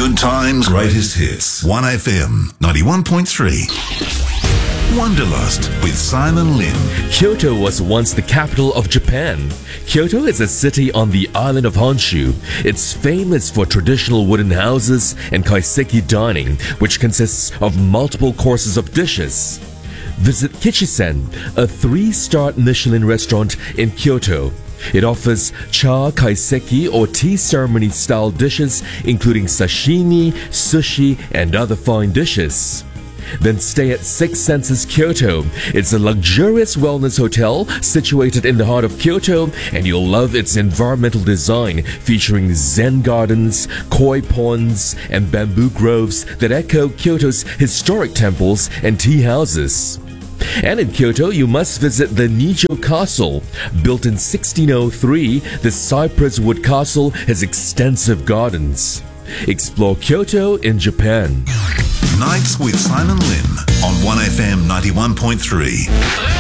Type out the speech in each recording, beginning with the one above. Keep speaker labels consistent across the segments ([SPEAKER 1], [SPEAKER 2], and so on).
[SPEAKER 1] Good times, greatest hits. 1FM 91.3. Wanderlust with Simon Lim.
[SPEAKER 2] Kyoto was once the capital of Japan. Kyoto is a city on the island of Honshu. It's famous for traditional wooden houses and kaiseki dining, which consists of multiple courses of dishes. Visit Kichisen, a 3-star Michelin restaurant in Kyoto. It offers cha kaiseki or tea ceremony style dishes including sashimi, sushi and other fine dishes. Then stay at Six Senses Kyoto. It's a luxurious wellness hotel situated in the heart of Kyoto, and you'll love its environmental design featuring zen gardens, koi ponds and bamboo groves that echo Kyoto's historic temples and tea houses. And in Kyoto, you must visit the Nijo Castle. Built in 1603, the cypress wood castle has extensive gardens. Explore Kyoto in Japan.
[SPEAKER 1] Nights with Simon Lim on 1FM 91.3.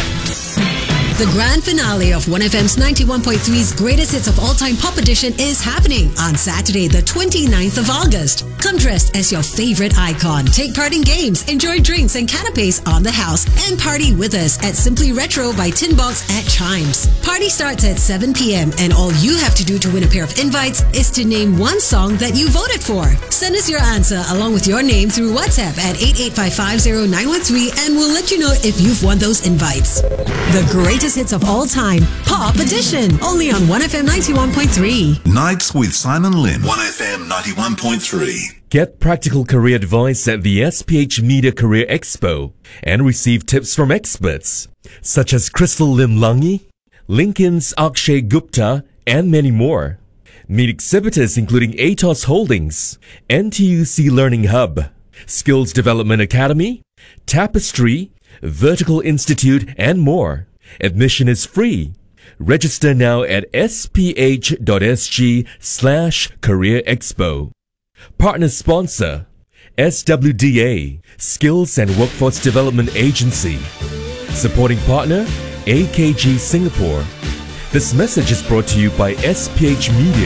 [SPEAKER 3] The grand finale of 1FM's 91.3's Greatest Hits of All Time Pop Edition is happening on Saturday, the 29th of August. Come dressed as your favorite icon. Take part in games, enjoy drinks and canapes on the house, and party with us at Simply Retro by Tin Box at Chimes. Party starts at 7 p.m. and all you have to do to win a pair of invites is to name one song that you voted for. Send us your answer along with your name through WhatsApp at 88550-913 and we'll let you know if you've won those invites. The Greatest Hits of All Time Pop Edition, only on 1FM 91.3.
[SPEAKER 1] Nights with Simon Lim, 1FM 91.3.
[SPEAKER 2] Get practical career advice at the SPH Media Career Expo and receive tips from experts such as Crystal Lim Langi, Lincoln's Akshay Gupta, and many more. Meet exhibitors including ATOS Holdings, NTUC Learning Hub, Skills Development Academy, Tapestry, Vertical Institute, and more. Admission is free. Register now at sph.sg/Career Expo. Partner sponsor, SWDA, Skills and Workforce Development Agency. Supporting partner, AKG Singapore. This message is brought to you by SPH Media.